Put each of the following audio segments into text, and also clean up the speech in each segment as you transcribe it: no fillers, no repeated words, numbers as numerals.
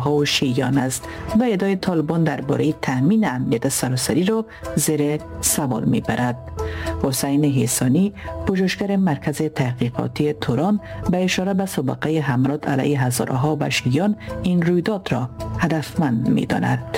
ها و شیعیان است و ادعای طالبان درباره تامین امنیت سراسری را زیر سوال میبرد. حسین حسانی، پژوهشگر مرکز تحقیقاتی توران، به اشاره به سابقه حملات علیه هزاره ها و شیعیان این رویداد را هدفمند می‌داند.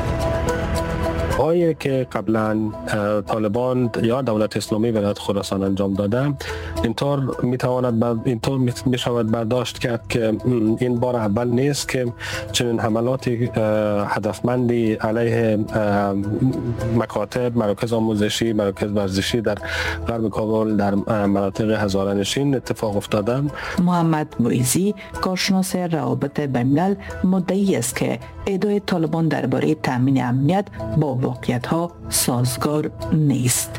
هایی که قبلا طالبان یا دولت اسلامی ولایت خراسان انجام داده، اینطور می شود برداشت کرد که این بار اول نیست که چنین حملات هدفمندی علیه مکاتب، مراکز آموزشی، مراکز ورزشی در غرب کابل در مناطق هزاره نشین اتفاق افتاده. محمد مویزی، کارشناس روابط بین‌الملل، مدعی است که ادعای طالبان درباره تامین امنیت با واقعیت‌ها سازگار نیست.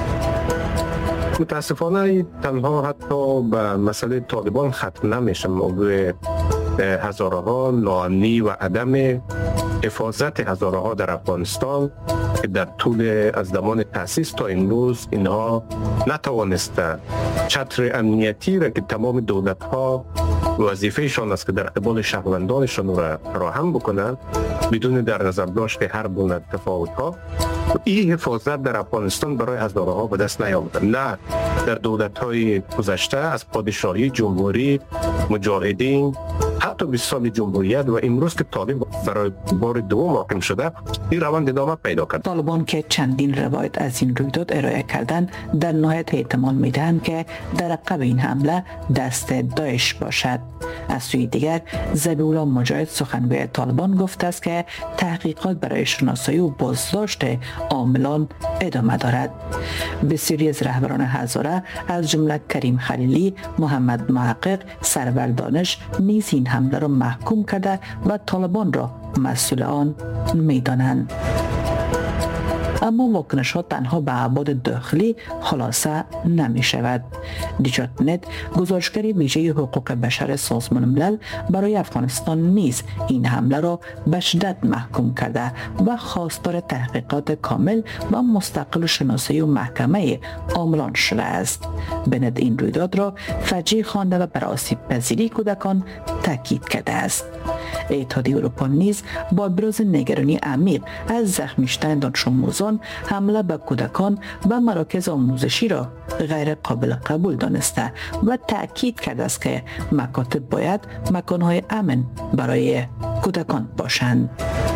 متاسفانه تنها حتی به مسئله طالبان ختم نمیشه. موضوع هزاره ها، ناامنی و عدم حفاظت هزاره ها در افغانستان که در طول از زمان تأسیس تا امروز اینها نتوانسته چتر امنیتی را که تمام دولت ها وظیفهشان است که در قبال شهروندانشان را فراهم بکنند بدون در نظر داشت هر گونه تفاوت ها. این حفاظت در افغانستان برای هزاره ها به دست نیامده. نه در دولت های گذشته از پادشاهی، جمهوری، مجاهدین، حتی 20 سال جمهوریت و امروز که طالب برای بار دوم حاکم شده، این روند ادامه پیدا کرد. طالبان که چندین روایت از این رویداد ارائه کردند، در نهایت احتمال میدهند که در عقب این حمله دست داعش باشد. از سوی دیگر ذبیح‌الله مجاهد، سخنگوی طالبان، گفته است که تحقیقات برای شناسایی و بازداشت عاملان ادامه دارد. بسیاری از رهبران هزاره از جمله کریم خلیلی، محمد محقق، سرور دانش نیز این حمله را محکوم کرده و طالبان را مسئول آن می‌دانند. اما واکنش ها تنها به ابعاد داخلی خلاصه نمی شود. دیجات نت، گزارشگر ویژه حقوق بشر سازمان ملل، برای افغانستان نیز این حمله را به شدت محکوم کرده و خواستار تحقیقات کامل و مستقل و شناسایی و محکمه عاملان شده است. بنت این رویداد را فجیع خوانده و بر آسیب پذیری کودکان تاکید کرده است. اتحادیه اروپا نیز با ابراز نگرانی عمیق از زخمی شدن دانش آموزان، حمله به کودکان و مراکز آموزشی را غیر قابل قبول دانسته و تأکید کرده است که مکاتب باید مکانهای امن برای کودکان باشند.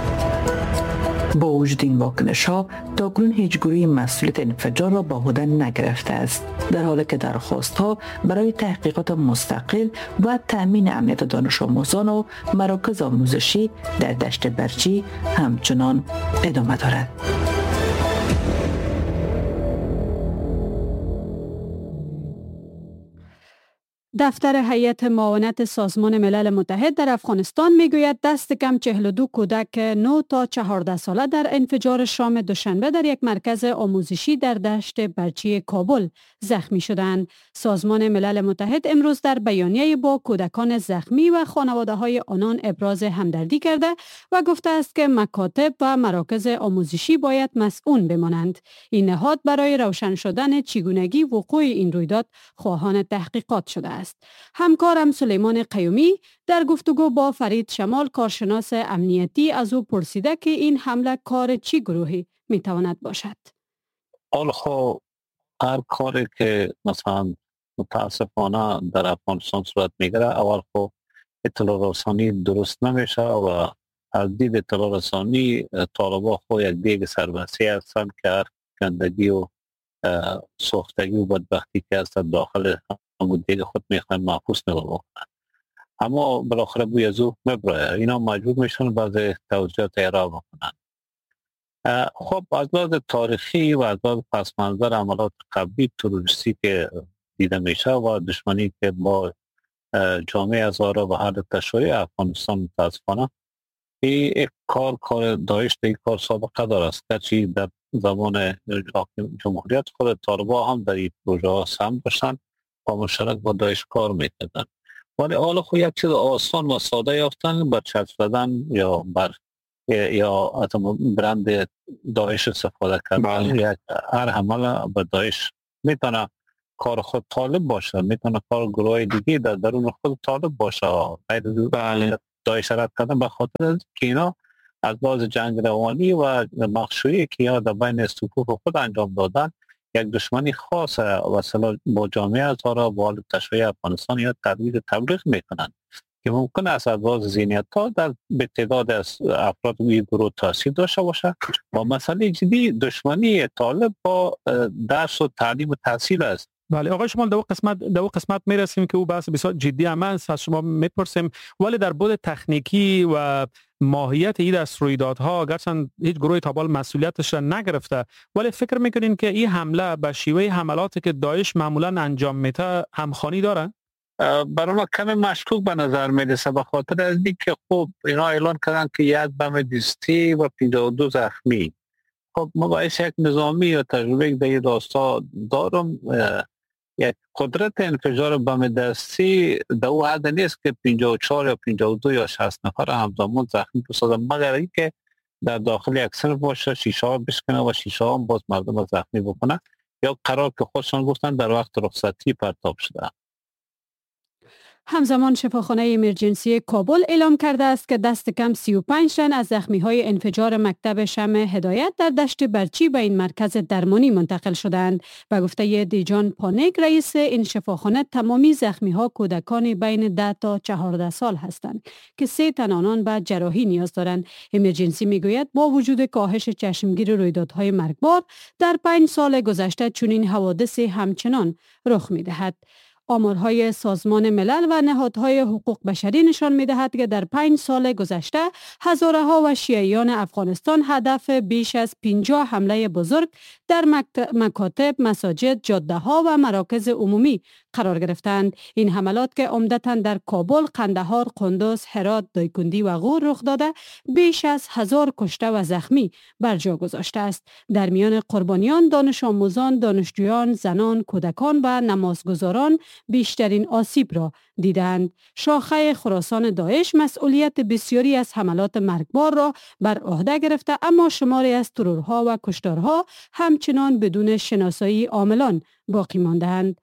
با وجود این واکنش ها، تاکنون هیچ گروهی مسئولیت انفجار را به عهده نگرفته است، در حالی که درخواست ها برای تحقیقات مستقل و تأمین امنیت دانش آموزان و مراکز آموزشی در دشت برچی همچنان ادامه دارد. دفتر هیئت معاونت سازمان ملل متحد در افغانستان میگوید دست کم 42 کودک 9 تا 14 ساله در انفجار شام دوشنبه در یک مرکز آموزشی در دشت برچی کابل زخمی شدند. سازمان ملل متحد امروز در بیانیه با کودکان زخمی و خانواده های آنان ابراز همدردی کرده و گفته است که مکاتب و مراکز آموزشی باید مسئول بمانند. این نهاد برای روشن شدن چگونگی وقوع این رویداد خواهان تحقیقات شده است. همکارم سلیمان قیومی در گفتگو با فرید شمال، کارشناس امنیتی، از او پرسیده که این حمله کار چی گروهی میتواند باشد؟ خب هر کاری که مثلا متاسفانه در افغانستان صورت میگیره، اول خب اطلاع رسانی درست نمیشه و از دید اطلاع رسانی طالبان خود یک دیگ سربستی هستند که هر گندگی و سوختگی و بدبختی که هست داخل همون دیگه خود میخواین محفوظ نگاه بکنن، اما بالاخره بوی از او میبره. اینا مجبور میشن بعضی توضیحات ارائه بکنن. خب از لحاظ تاریخی و از لحاظ پس منظر عملات قبلی تروریستی که دیده میشه و دشمنی که با جامعه هزاره و هر تشریع افغانستان متاسفانه این کار داعش این کار سابقه داره است. گرچه در زمان جمهوریت خود طالبان هم در این پروژه ها سهم داشتن و مشترک با داعش کار میکردن، ولی حالا خود یک چیز آسان و ساده یافتن بر چسب زدن یا بر یا برند داعش استفاده کردن. هر حمله به داعش میتونه کار خود طالب باشه، میتونه کار گروه دیگه در درون خود طالب باشه. بله. داعش رد کردن به خاطر از که اینا از باز جنگ روانی و مخشویی که یا در بین صفوف خود انجام دادن یک دشمنی خاص و با جامعه هزاره با تشریع افغانستان یا ترویج تبلیغ میکنند که ممکن است از باز ذهنیت ها در به تعداد از افراد این گروه تاثیر داشته باشه و مسئله جدی دشمنی طالب با درس و تعلیم و تحصیل است. بله آقای شمال در او قسمت میرسیم که او بحث بسیار جدی هم است. از شما میپرسیم ولی در بود تکنیکی و ماهیت این دست رویدادها گرچند هیچ گروهی تا حال مسئولیتش را نگرفته ولی فکر میکنین که این حمله به شیوه حملاتی که داعش معمولا انجام میده همخوانی داره؟ برای ما کمی مشکوک به نظر میرسه به خاطر از اینکه خب اینا اعلان کردن که یک بم دستی و 52 زخمی. خب ما باعث یک نظامی یا تجربه در این راستا دارم یک قدرت انفجار بم دستی در او حد نیست که 54 یا 52 یا 60 نفر همزمان زخمی بسازن مگر اینکه در داخل یک صنف باشه شیشه ها بشکنه و شیشه ها باز مردم زخمی بکنه یا قرار که خودشان گفتن در وقت رخصتی پرتاب شده. همزمان شفاخانه ایمرجنسی کابل اعلام کرده است که دست کم 35 تن از زخمی‌های انفجار مکتب شمع هدایت در دشت برچی به این مرکز درمانی منتقل شدند. به گفته دیجان پانیک رئیس این شفاخانه تمامی زخمی‌ها کودکان بین 10 تا 14 سال هستند که 3 تن آنان به جراحی نیاز دارند. ایمرجنسی میگوید با وجود کاهش چشمگیر رویدادهای مرگبار در 5 سال گذشته چنین حوادثی همچنان رخ می‌دهد. آمارهای سازمان ملل و نهادهای حقوق بشری نشان می‌دهد که در 5 سال گذشته هزارها و شیعیان افغانستان هدف بیش از 50 حمله بزرگ در مکاتب، مساجد، جاده‌ها و مراکز عمومی قرار گرفتند. این حملات که عمدتاً در کابل، قندهار، قندوز، هرات، دایکندی و غور رخ داده بیش از 1000 کشته و زخمی بر جا گذاشته است. در میان قربانیان دانش آموزان، دانشجویان، زنان، کودکان و نمازگزاران بیشترین آسیب را دیدند. شاخه خراسان داعش مسئولیت بسیاری از حملات مرگبار را بر عهده گرفته اما شماری از ترورها و کشتارها همچنان بدون شناسایی عاملان باقی مانده‌اند.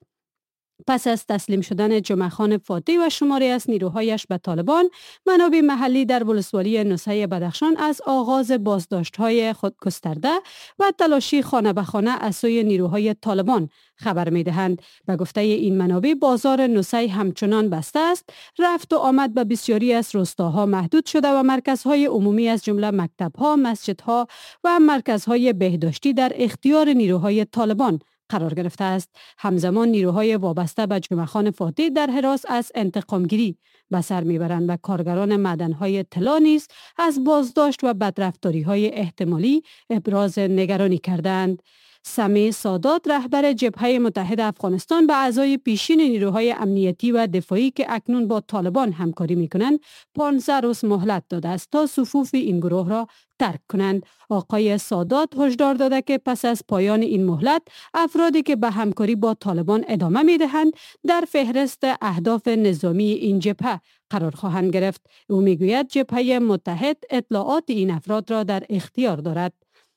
پس از تسلیم شدن جمعه خان فاتی و شماری از نیروهایش به طالبان، منابع محلی در ولسوالی نوسه بدخشان از آغاز بازداشت‌های خود گسترده و تلاشی خانه به خانه از سوی نیروهای طالبان خبر می‌دهند. به گفته این منابع بازار نوسه همچنان بسته است، رفت و آمد به بسیاری از روستاها محدود شده و مرکزهای عمومی از جمله مکتب‌ها، مسجدها و مرکزهای بهداشتی در اختیار نیروهای طالبان قرار گرفته است. همزمان نیروهای وابسته به جمعه خان فاتی در حراس از انتقامگیری به سر میبرند و کارگران معدن‌های طلا نیز از بازداشت و بدرفتاری‌های احتمالی ابراز نگرانی کردند. سمیع سادات رهبر جبهه متحد افغانستان به اعضای پیشین نیروهای امنیتی و دفاعی که اکنون با طالبان همکاری می‌کنند 15 روز مهلت داده است تا صفوف این گروه را ترک کنند. آقای سادات هشدار داده که پس از پایان این مهلت افرادی که به همکاری با طالبان ادامه می‌دهند در فهرست اهداف نظامی این جبهه قرار خواهند گرفت. او میگوید جبهه متحد اطلاعات این افراد را در اختیار دارد.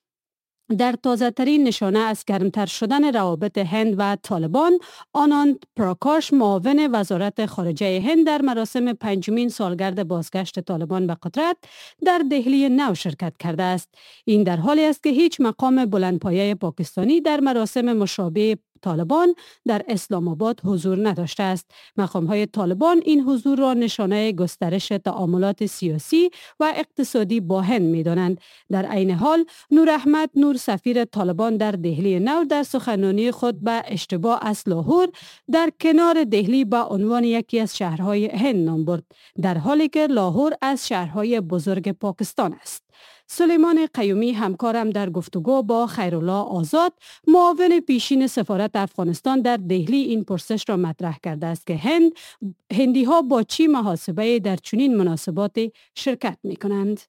در تازه ترین نشانه از گرمتر شدن روابط هند و طالبان، آناند پراکاش معاون وزارت خارجه هند در مراسم 5مین سالگرد بازگشت طالبان به قدرت در دهلی نو شرکت کرده است. این در حالی است که هیچ مقام بلندپایه پاکستانی در مراسم مشابه طالبان در اسلام آباد حضور نداشته است. مقام‌های طالبان این حضور را نشانه گسترش تعاملات سیاسی و اقتصادی با هند می‌دانند. در عین حال نور احمد نور سفیر طالبان در دهلی نو در سخنرانی خود به اشتباه از لاهور در کنار دهلی به عنوان یکی از شهرهای هند نام برد، در حالی که لاهور از شهرهای بزرگ پاکستان است. سلیمان قیومی همکارم در گفتگو با خیرالله آزاد معاون پیشین سفارت افغانستان در دهلی این پرسش را مطرح کرده است که هندی ها با چی محاسبه در چنین مناسباتی شرکت می کنند؟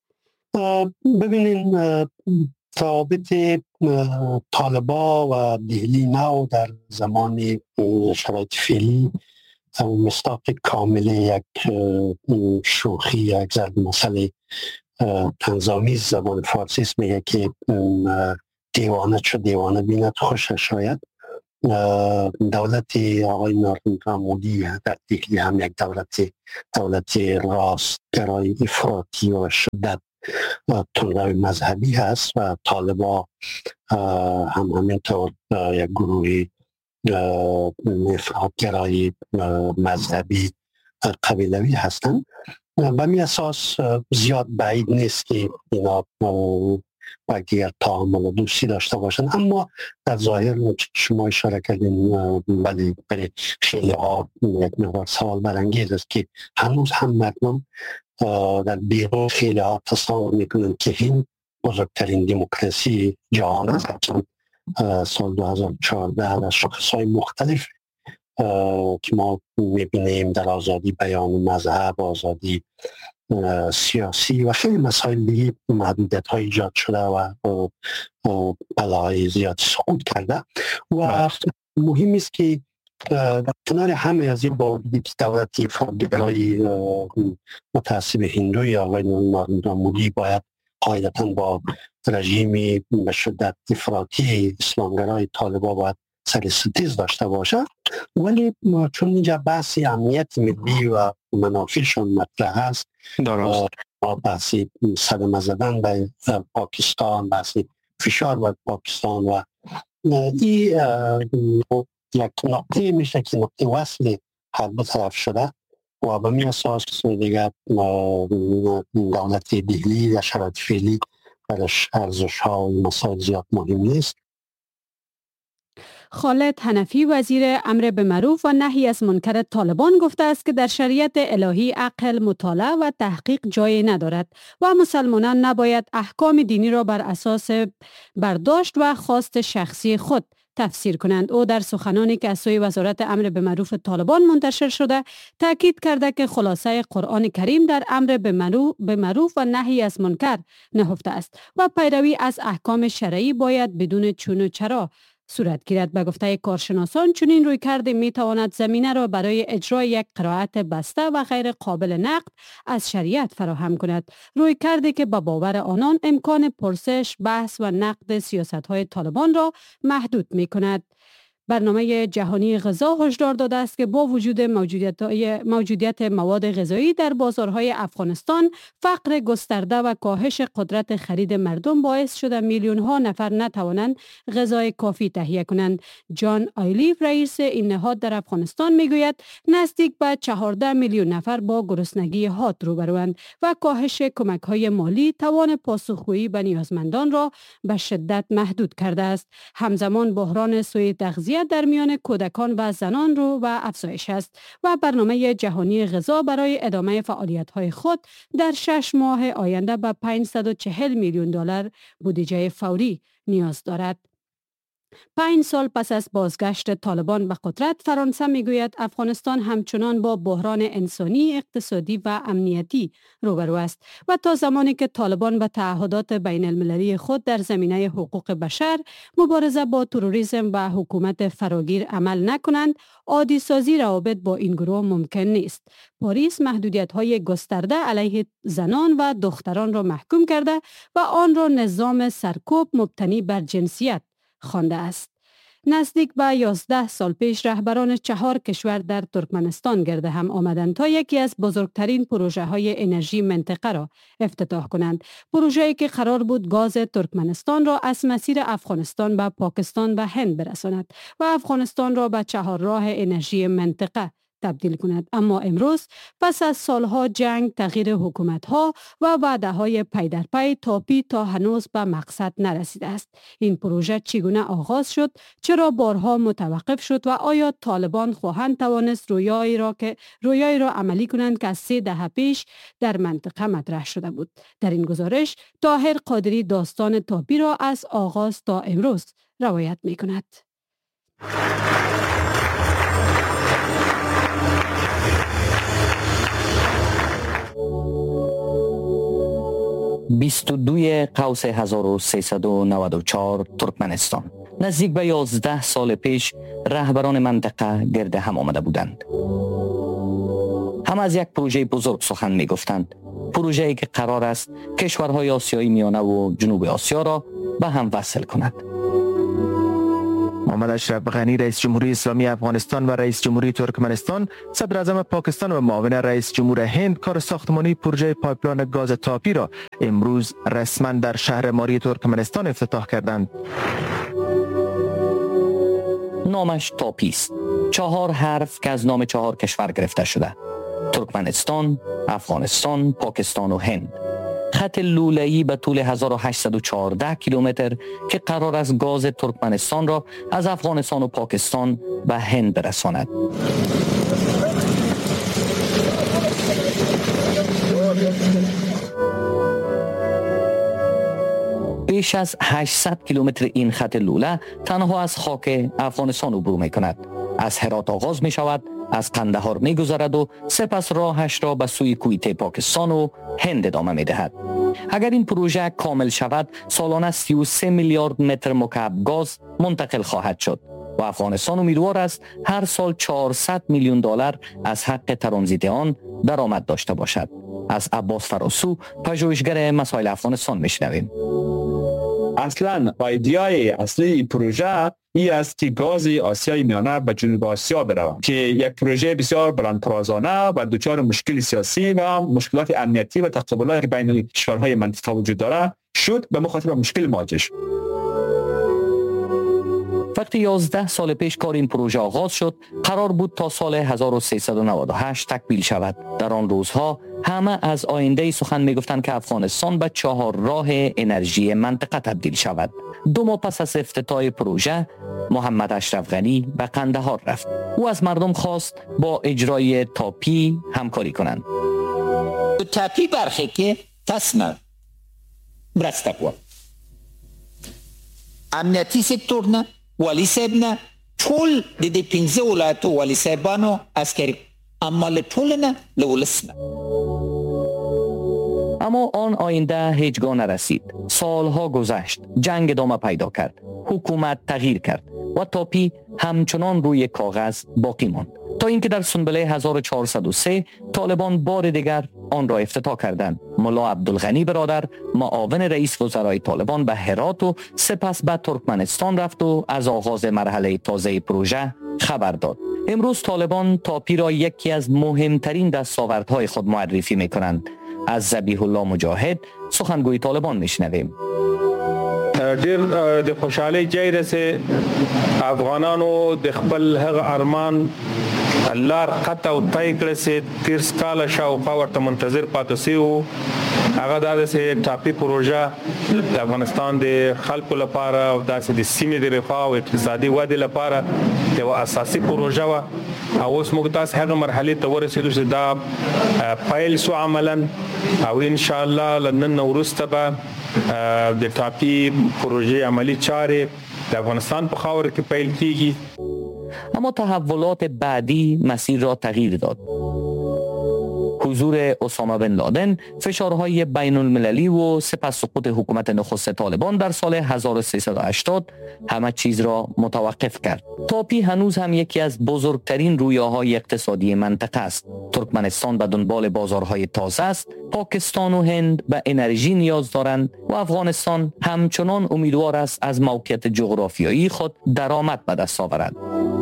ببینین ثابت طالبا و دهلی نو در زمان شرایط فعلی مصداق کامل یک شوخی، یک ضرب مسئله تنظامیز زبان فارسی میگه که دیوانه چو دیوانه بیند خوشش شاید. دولت آقای ناردن مودی در دهلی هم یک دولت راستگرای افراطی و شدت تندروی مذهبی هست و طالبان هم همینطور یک گروه افراطگرای مذهبی قبیلوی هستند. به می اساس زیاد بعید نیست که اینا با دیگر تعامل و دوستی داشته باشند، اما در ظاهر شما اشاره کردین ولی برای خیلی ها یک مقدار سوال برانگیز است که هنوز هم مردم در بیرون خیلی ها تصور میکنند که این بزرگترین دموکراسی جهان است. سال 2014 در شاخصهای مختلف که ما میبینیم در آزادی بیان مذهب، آزادی سیاسی و خیلی مسائل دیگه محدودیت های ایجاد شده و بلاهای زیاد سقوط کرده و مهم است که در کنار همه از این باوجود که دولتی فرادگرای متعصب هندوی آقای ناردن مودی باید قاعدتاً با رژیمی به شدت افراطی اسلامگرای طالبان باید سر ستیز داشته باشه، ولی چون اینجا بحثی امنیت ملی و منافعشون مطرح هست، بحثی صدمه زدن به پاکستان، بحثی فشار به پاکستان و این یک نقطه میشه که نقطه وصل هر دو طرف شده و به می اساس دیگر دولت دهلی در شرایط فعلی برش ارزش ها و مسائل زیاد مهم نیست. خالد حنفی وزیر امر بالمعروف و نهی از منکر طالبان گفته است که در شریعت الهی عقل، مطالعه و تحقیق جای ندارد و مسلمانان نباید احکام دینی را بر اساس برداشت و خواست شخصی خود تفسیر کنند. او در سخنانی که از سوی وزارت امر بالمعروف طالبان منتشر شده تاکید کرده که خلاصه قرآن کریم در امر بالمعروف و نهی از منکر نهفته است و پیروی از احکام شرعی باید بدون چون و چرا صورت گیرد. به گفته کارشناسان چنین رویکرد می تواند زمینه را برای اجرای یک قرائت بسته و غیر قابل نقد از شریعت فراهم کند، رویکردی که به باور آنان امکان پرسش، بحث و نقد سیاست‌های طالبان را محدود می کند. برنامه جهانی غذا هشدار داده است که با وجود موجودیت مواد غذایی در بازارهای افغانستان، فقر گسترده و کاهش قدرت خرید مردم باعث شده میلیون ها نفر نتوانند غذای کافی تهیه کنند. جان آیلیف رئیس این نهاد در افغانستان میگوید نزدیک به 14 میلیون نفر با گرسنگی حاد روبروند و کاهش کمک‌های مالی توان پاسخگویی به نیازمندان را به شدت محدود کرده است. همزمان بحران سوء تغذیه در میان کودکان و زنان رو و افزایش است و برنامه جهانی غذا برای ادامه فعالیت‌های خود در 6 ماه آینده به 540 میلیون دلار بودجه فوری نیاز دارد. 5 سال پس از بازگشت طالبان به قدرت، فرانسه میگوید افغانستان همچنان با بحران انسانی، اقتصادی و امنیتی روبرو است و تا زمانی که طالبان به تعهدات بین المللی خود در زمینه حقوق بشر، مبارزه با تروریسم و حکومت فراگیر عمل نکنند، عادی سازی روابط با این گروه ممکن نیست. پاریس محدودیت‌های گسترده علیه زنان و دختران را محکوم کرده و آن را نظام سرکوب مبتنی بر جنسیت خوانده است. نزدیک به 11 سال پیش رهبران 4 کشور در ترکمنستان گرد هم آمدند تا یکی از بزرگترین پروژه های انرژی منطقه را افتتاح کنند. پروژه‌ای که قرار بود گاز ترکمنستان را از مسیر افغانستان به پاکستان و هند برساند و افغانستان را به چهارراه انرژی منطقه تبدیل کند. اما امروز پس از سالها جنگ، تغییر حکومت‌ها و وعده‌های پی در پی، تا هنوز به مقصد نرسیده است. این پروژه چگونه آغاز شد، چرا بارها متوقف شد و آیا طالبان خواهند توانست رویایی را عملی کنند که از 3 دهه پیش در منطقه مطرح شده بود؟ در این گزارش طاهر قادری داستان تاپی را از آغاز تا امروز روایت می‌کند. 22 قوس 1394 ترکمنستان. نزدیک به 11 سال پیش رهبران منطقه گرد هم آمده بودند. هم از یک پروژه بزرگ سخن می گفتند. پروژه‌ای که قرار است کشورهای آسیای میانه و جنوب آسیا را به هم وصل کند. محمد اشرف غنی رئیس جمهوری اسلامی افغانستان و رئیس جمهوری ترکمنستان، صدر اعظم پاکستان و معاون رئیس جمهور هند کار ساختمانی پروژه پایپلاین گاز تاپی را امروز رسما در شهر ماری ترکمنستان افتتاح کردند. نامش تاپی است. 4 حرف که از نام 4 کشور گرفته شده: ترکمنستان، افغانستان، پاکستان و هند. خط لوله‌ای به طول 1814 کیلومتر که قرار است گاز ترکمنستان را از افغانستان و پاکستان به هند برساند. بیش از 800 کیلومتر این خط لوله تنها از خاک افغانستان عبور می کند. از هرات آغاز می شود، از قندهار می گذرد و سپس راهش را به سوی کویته پاکستان و هند ادامه می دهد. اگر این پروژه کامل شود، سالانه 33 میلیارد متر مکعب گاز منتقل خواهد شد و افغانستان امیدوار است هر سال 400 میلیون دلار از حق ترانزیت آن درآمد داشته باشد. از عباس فراسو، پژوهشگر مسائل افغانستان، میشنویم. اصلا ایده‌ای اصلی این پروژه این است که گاز آسیای میانه به جنوب آسیا برود که یک پروژه بسیار بلندپروازانه و دچار مشکل سیاسی و مشکلات امنیتی و تقابلات بین کشورهای منطقه وجود دارد شد به مخاطر مشکل مواجه شد. وقتی 11 سال پیش کار این پروژه آغاز شد، قرار بود تا سال 1398 تکمیل شود. در آن روزها همه از آینده سخن می‌گفتند که افغانستان به 4 راه انرژی منطقه تبدیل شود. 2 ماه پس از افتتاح پروژه، محمد اشرف غنی به قندهار رفت. او از مردم خواست با اجرای تاپی همکاری کنند. تاپی برخی که تسمه برستقوال امنیتی سکتور نه والی صاحب نه ټول د دې 15 ولایتو والی صاحبانو عسکري عمل ټول نه لولس نه. اما آن آینده هیچگاه نرسید. سالها گذشت، جنگ ادامه پیدا کرد، حکومت تغییر کرد و تاپی همچنان روی کاغذ باقی ماند تا اینکه در سنبله 1403 طالبان بار دیگر آن را افتتاح کردند. ملا عبدالغنی برادر، معاون رئیس وزرای طالبان، به هرات و سپس به ترکمنستان رفت و از آغاز مرحله تازه پروژه خبر داد. امروز طالبان تاپی را یکی از مهمترین دستاوردهای خود معرفی می کنند. از ذبیح الله مجاهد، سخنگوی طالبان، میشنویم. ډیر د خوشحالي جای رسه افغانانو د خپل هغه ارمان لار قطع او طی کړی سي 30 کال شاوخوا ورته منتظر پاتې سي او هغه د ټاپي پروژه د افغانستان د خلکو لپاره او داسې د سیمې د رفاه او اقتصادي ودې لپاره یو اساسي پروژه و. او اوس موږ تاسو هغه مرحله ته ورسېدو چې دا فایل سو عملاً او ان شاء الله لنن ورسته به د ټاپي پروژه عملی چاره د افغانستان په خاور کې پیل کیږي. اما تحولات بعدی مسیر را تغییر داد. حضور اسامه بن لادن، فشارهای بین المللی و سپس سقوط حکومت نخست طالبان در سال 1380 همه چیز را متوقف کرد. تاپی هنوز هم یکی از بزرگترین رویاهای اقتصادی منطقه است. ترکمنستان به دنبال بازارهای تازه است، پاکستان و هند به انرژی نیاز دارند و افغانستان همچنان امیدوار است از موقعیت جغرافیایی خود درآمد به دست آورد.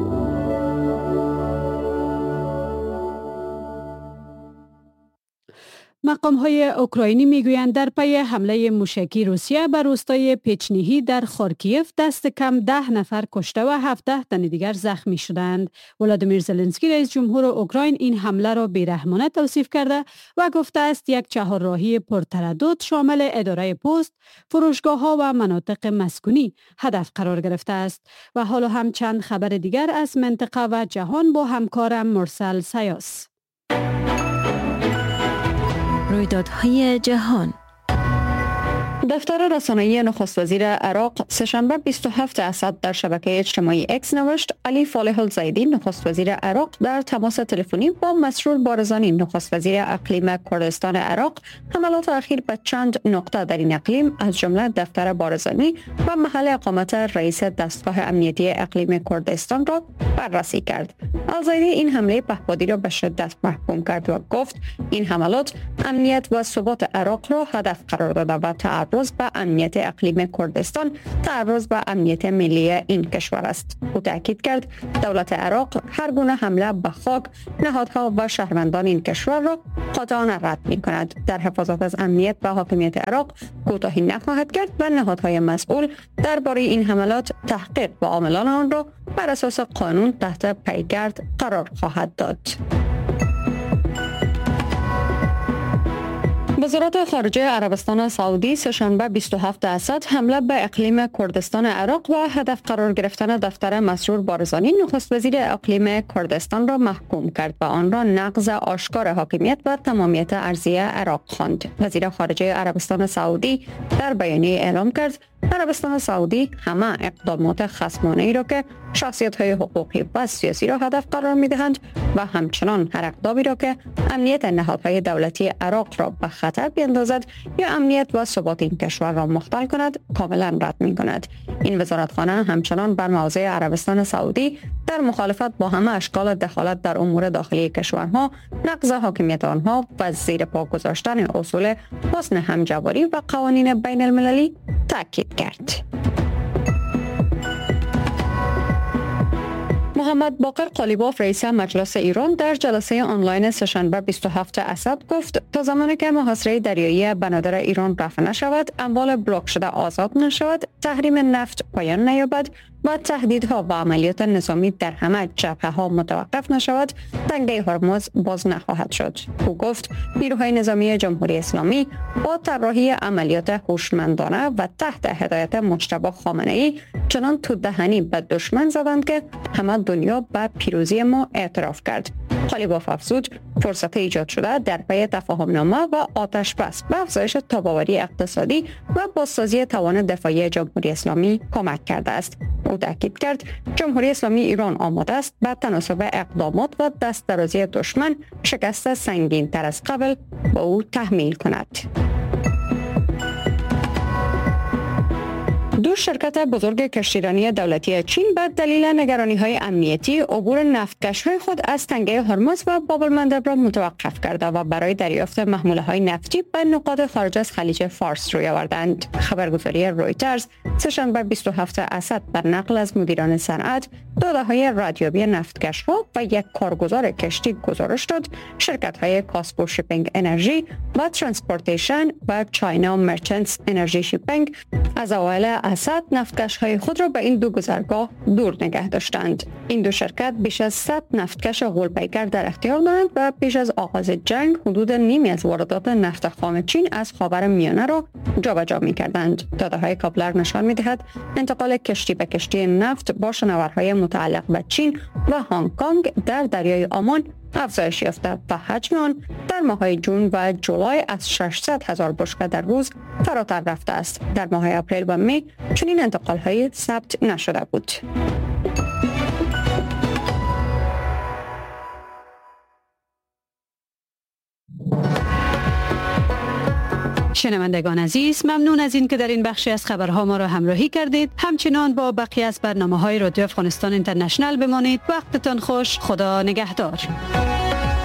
مقام‌های اوکراینی میگویند در پی حمله موشکی روسیه بر روستای پیچنیهی در خارکیف دست کم 10 نفر کشته و 17 تن دیگر زخمی شدند. ولادیمیر زلنسکی رئیس جمهور اوکراین این حمله را بیرحمانه توصیف کرده و گفته است یک چهارراهی پرتردد شامل اداره پست، فروشگاه‌ها و مناطق مسکونی هدف قرار گرفته است. و حالا هم چند خبر دیگر از منطقه و جهان با همکارم مرسل سیاس. رویدادهای جهان. دفتر رسانه‌ای نخست وزیر عراق سه‌شنبه 27 اسد در شبکه اجتماعی اکس نوشت علی فالح الزیدی نخست وزیر عراق در تماس تلفنی با مسرور بارزانی نخست وزیر اقلیم کردستان عراق حملات اخیر به چند نقطه در این اقلیم از جمله دفتر بارزانی و محل اقامت رئیس دستگاه امنیتی اقلیم کردستان را بررسی کرد. الزیدی این حمله پهپادی را به شدت محکوم کرد و گفت این حملات امنیت و ثبات عراق را هدف قرار داده و تعرض به امنیت اقلیم کردستان تعرض به امنیت ملی این کشور است. او تاکید کرد دولت عراق هر گونه حمله به خاک، نهادها و شهروندان این کشور را قاطعانه رد می کند. در حفاظت از امنیت و حاکمیت عراق کوتاهی نخواهد کرد و نهادهای مسئول درباره این حملات تحقیق و عاملان آن را بر اساس قانون تحت پیگرد قرار خواهد داد. وزارت خارجه عربستان سعودی سه‌شنبه 27 اسد حمله به اقلیم کردستان عراق و هدف قرار گرفتن دفتر مسرور بارزانی نخست وزیر اقلیم کردستان را محکوم کرد و آن را نقض آشکار حاکمیت و تمامیت ارضی عراق خواند. وزیر خارجه عربستان سعودی در بیانیه اعلام کرد عربستان سعودی همه اقدامات خصمانه ای را که شخصیت‌های حقوقی و سیاسی را هدف قرار می‌دهند و همچنان هر اقدامی را که امنیت نهادهای دولتی عراق را به خطر بیندازد یا امنیت و ثبات این کشور را مختل کند کاملا رد می‌کند. این وزارتخانه همچنان بر موضع عربستان سعودی در مخالفت با همه اشکال دخالت در امور داخلی کشورها، نقض حاکمیت آنها و زیر پا گذاشتن اصول حسن همجواری و قوانین بین المللی تاکید کرد. محمد باقر قالیباف رئیس مجلس ایران در جلسه آنلاین سه‌شنبه 27 اسد گفت تا زمانی که محاصره دریایی بنادر ایران رفع نشود، اموال بلاک شده آزاد نشود، تحریم نفت پایان نیابد و تهدیدها و عملیات نظامی در همه جبهه‌ها متوقف نشود، تنگه هرمز باز نخواهد شد. او گفت نیروهای نظامی جمهوری اسلامی با طراحی عملیات هوشمندانه و تحت هدایت مجتبی خامنه‌ای چنان تو دهنی به دشمن زدند که همه دنیا به پیروزی ما اعتراف کرد. قالیباف افزود فرصت ایجاد شده در پی تفاهمنامه و آتش بس به افزایش تاباوری اقتصادی و بازسازی توان دفاعی جمهوری اسلامی کمک کرده است. او تاکید کرد جمهوری اسلامی ایران آماده است به تناسب اقدامات و دست درازی دشمن شکست سنگین تر از قبل به او تحمیل کند. دو شرکت بزرگ کشتیرانی دولتی چین به دلیل نگرانی‌های امنیتی عبور نفتکش‌های خود از تنگه هرمز و باب المندب را متوقف کرده و برای دریافت محموله‌های نفتی به نقاط خارج از خلیج فارس روی آوردند. خبرگزاری رویترز سه‌شنبه 27 اسد بر نقل از مدیران صنعت، داده‌های ردیابی نفتکش‌ها و یک کارگزار کشتی گزارش داد شرکت‌های کاسپو شیپینگ انرژی و ترانسپورتیشن و چاینا مرچنتس انرژی شیپینگ از اوایل اسد نفتکش‌های خود را به این دو گذرگاه دور نگه داشتند. این دو شرکت بیش از 100 نفتکش غول‌پیکر در اختیار دارند و پیش از آغاز جنگ حدود نیمی از واردات نفت خام چین از خاورمیانه را جابجا می‌کردند. داده‌های کاپلر نشان می‌دهد انتقال کشتی به کشتی نفت با شناورهای متعلق به چین و هنگ کنگ در دریای عمان افزایش یافته و حجم آن در ماه‌های جون و جولای از 600,000 بشکه در روز فراتر رفته است. در ماه‌های اپریل و می چنین انتقال‌های ثبت نشده بود. شنوندگان عزیز، ممنون از این که در این بخشی از خبرها ما را همراهی کردید. همچنان با بقیه از برنامه‌های رادیو افغانستان اینترنشنال بمانید. وقتتان خوش. خدا نگهدار.